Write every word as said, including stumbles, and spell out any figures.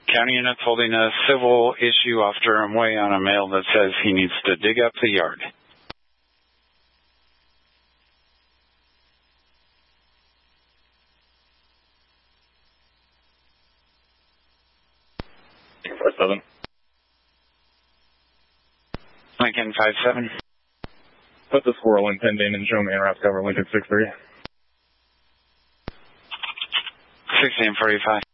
County units holding a civil issue off Durham Way on a male that says he needs to dig up the yard. five seven. Lincoln five seven. Put the squirrel in pending and show main route cover Lincoln six three. sixteen forty-five.